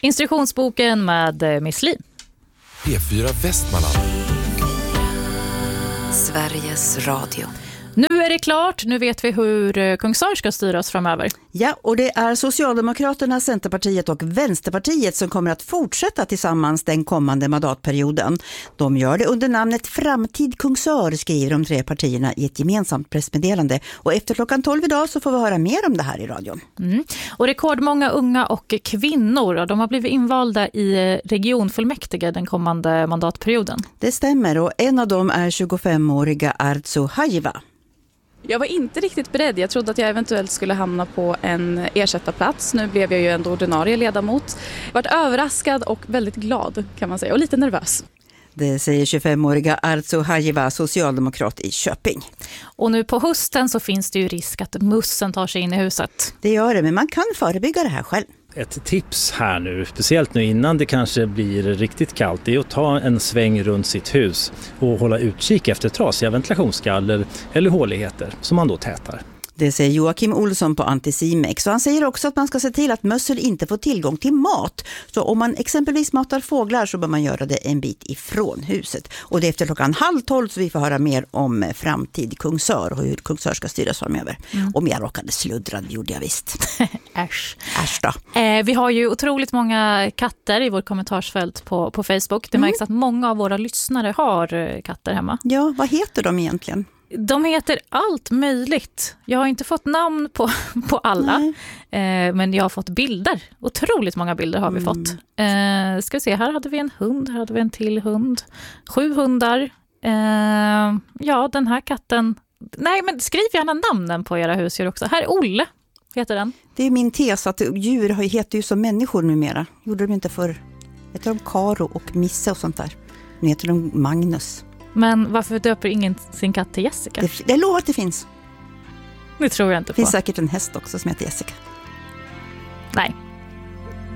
Instruktionsboken med Miss Li. P4 Västmanland. Sveriges Radio. Nu är det klart, nu vet vi hur Kungsör ska styras framöver. Ja, och det är Socialdemokraterna, Centerpartiet och Vänsterpartiet som kommer att fortsätta tillsammans den kommande mandatperioden. De gör det under namnet Framtid Kungsör, skriver de tre partierna i ett gemensamt pressmeddelande. Och efter klockan 12 idag så får vi höra mer om det här i radion. Och rekordmånga unga och kvinnor, de har blivit invalda i regionfullmäktige den kommande mandatperioden. Det stämmer, och en av dem är 25-åriga Arzu Hajiva. Jag var inte riktigt beredd. Jag trodde att jag eventuellt skulle hamna på en ersättarplats. Nu blev jag ju ändå ordinarie ledamot. Vart överraskad och väldigt glad kan man säga, och lite nervös. Det säger 25-åriga Arzu Hajiva, socialdemokrat i Köping. Och nu på hösten så finns det ju risk att mussen tar sig in i huset. Det gör det, men man kan förebygga det här själv. Ett tips här nu, speciellt nu innan det kanske blir riktigt kallt, det är att ta en sväng runt sitt hus och hålla utkik efter trasiga ventilationsgaller eller håligheter som man då tätar. Det säger Joakim Olsson på Anticimex. Och han säger också att man ska se till att mössor inte får tillgång till mat. Så om man exempelvis matar fåglar så bör man göra det en bit ifrån huset. Och det är efter klockan 11:30 så vi får höra mer om framtid Kungsör och hur Kungsör ska styras framöver. Om jag råkade sluddra, det gjorde jag visst. Äsch. Äsch då. Vi har ju otroligt många katter i vårt kommentarsfält på Facebook. Det märks att många av våra lyssnare har katter hemma. Ja, vad heter de egentligen? De heter allt möjligt. Jag har inte fått namn på alla. Men jag har fått bilder. Otroligt många bilder har vi fått. Ska vi se, här hade vi en hund. Här hade vi en till hund. 7 hundar. Ja, den här katten. Nej, men skriv gärna namnen på era husdjur också. Här är Olle, heter den. Det är min tes att djur heter ju som människor numera. Gjorde de inte förr. Heter de Karo och Misse och sånt där. Nu heter de Magnus. Men varför döper ingen sin katt till Jessica? Det lovar att det finns. Det tror jag inte på. Det finns säkert en häst också som heter Jessica. Nej.